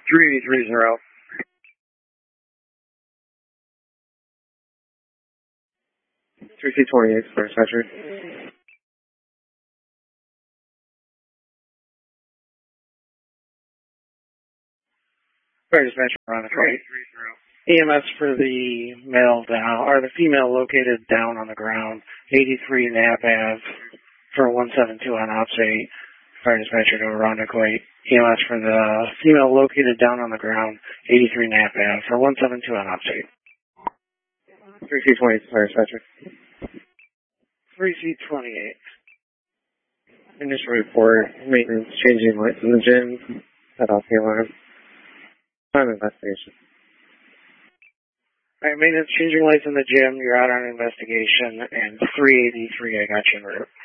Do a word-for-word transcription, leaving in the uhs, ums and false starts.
three three zero. three C twenty-eight, Fire Dispatcher. Fire Dispatcher, on the right. E M S for the male down, or the female located down on the ground, eighty-three Knapp Ave for one seven two on Ops eight. Fire Dispatcher to Arundico eight. E M S for the female located down on the ground, eighty-three Knapp Ave for one seven two on Ops eight. three C twenty-eight, Fire Dispatcher. three C twenty-eight. Initial report, maintenance changing lights in the gym, set off the alarm. Time investigation. Alright, maintenance changing lights in the gym, you're out on investigation, and three eighty-three, I got you en route.